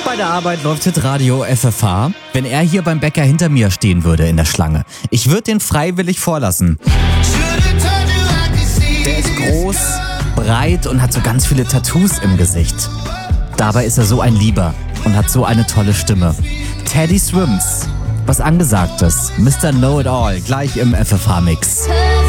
Bei der Arbeit läuft Hitradio FFH. Wenn er hier beim Bäcker hinter mir stehen würde in der Schlange, ich würde den freiwillig vorlassen. Der ist groß, breit und hat so ganz viele Tattoos im Gesicht. Dabei ist er so ein Lieber und hat so eine tolle Stimme. Teddy Swims, was Angesagtes. Mr. Know-It-All, gleich im FFH-Mix.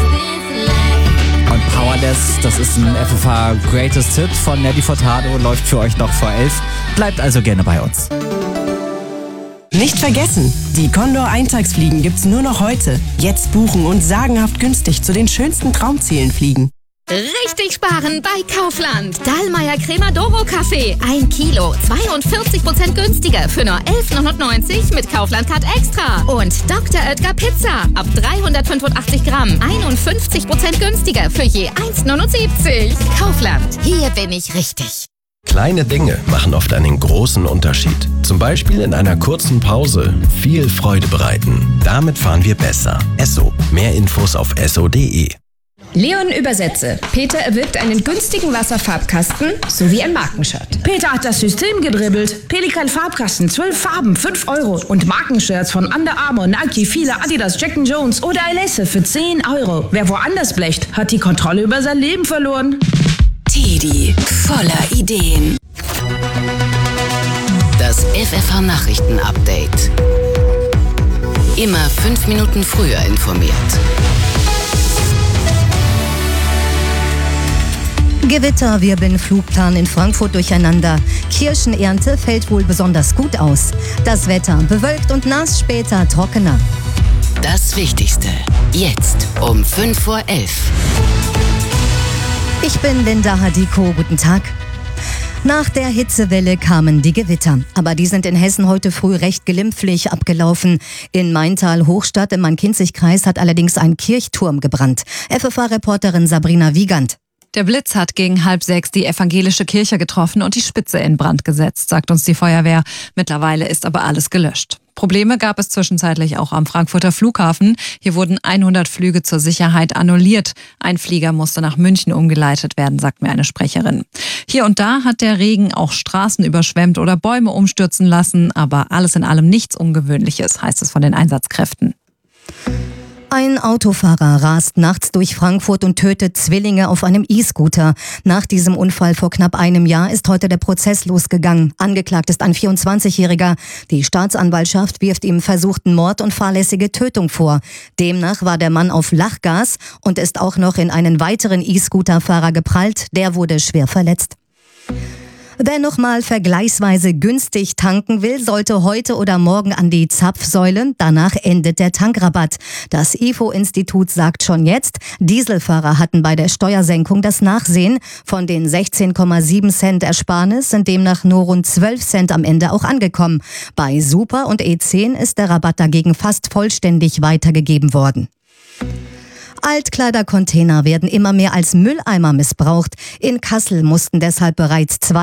Und Powerless, das ist ein FFH Greatest Hit von Nelly Furtado, läuft für euch noch vor 11. Bleibt also gerne bei uns. Nicht vergessen, die Condor Eintagsfliegen gibt's nur noch heute. Jetzt buchen und sagenhaft günstig zu den schönsten Traumzielen fliegen. Richtig sparen bei Kaufland. Dallmayr Cremadoro Kaffee. 1 Kilo, 42% günstiger für nur 11,99 mit Kaufland-Card Extra. Und Dr. Oetker Pizza. Ab 385 Gramm, 51% günstiger für je 1,79. Kaufland, hier bin ich richtig. Kleine Dinge machen oft einen großen Unterschied. Zum Beispiel in einer kurzen Pause viel Freude bereiten. Damit fahren wir besser. Esso. Mehr Infos auf esso.de. Leon Übersetze. Peter erwirbt einen günstigen Wasserfarbkasten sowie ein Markenshirt. Peter hat das System gedribbelt. Pelikan Farbkasten, 12 Farben, 5 Euro. Und Markenshirts von Under Armour, Nike, Fila, Adidas, Jack & Jones oder Alesse für 10 Euro. Wer woanders blecht, hat die Kontrolle über sein Leben verloren. Teddy, voller Ideen. Das FFH Nachrichten-Update. Immer 5 Minuten früher informiert. Gewitter wirbeln Flugplan in Frankfurt durcheinander. Kirschenernte fällt wohl besonders gut aus. Das Wetter bewölkt und nass, später trockener. Das Wichtigste. Jetzt um 5:11 Uhr. Ich bin Linda Hadiko. Guten Tag. Nach der Hitzewelle kamen die Gewitter. Aber die sind in Hessen heute früh recht glimpflich abgelaufen. In Maintal-Hochstadt im Main-Kinzig-Kreis hat allerdings ein Kirchturm gebrannt. FFH-Reporterin Sabrina Wiegand. Der Blitz hat gegen 5:30 die evangelische Kirche getroffen und die Spitze in Brand gesetzt, sagt uns die Feuerwehr. Mittlerweile ist aber alles gelöscht. Probleme gab es zwischenzeitlich auch am Frankfurter Flughafen. Hier wurden 100 Flüge zur Sicherheit annulliert. Ein Flieger musste nach München umgeleitet werden, sagt mir eine Sprecherin. Hier und da hat der Regen auch Straßen überschwemmt oder Bäume umstürzen lassen, aber alles in allem nichts Ungewöhnliches, heißt es von den Einsatzkräften. Ein Autofahrer rast nachts durch Frankfurt und tötet Zwillinge auf einem E-Scooter. Nach diesem Unfall vor knapp einem Jahr ist heute der Prozess losgegangen. Angeklagt ist ein 24-Jähriger. Die Staatsanwaltschaft wirft ihm versuchten Mord und fahrlässige Tötung vor. Demnach war der Mann auf Lachgas und ist auch noch in einen weiteren E-Scooter-Fahrer geprallt. Der wurde schwer verletzt. Wer noch mal vergleichsweise günstig tanken will, sollte heute oder morgen an die Zapfsäule. Danach endet der Tankrabatt. Das IFO-Institut sagt schon jetzt, Dieselfahrer hatten bei der Steuersenkung das Nachsehen. Von den 16,7 Cent Ersparnis sind demnach nur rund 12 Cent am Ende auch angekommen. Bei Super und E10 ist der Rabatt dagegen fast vollständig weitergegeben worden. Altkleidercontainer werden immer mehr als Mülleimer missbraucht. In Kassel mussten deshalb bereits 2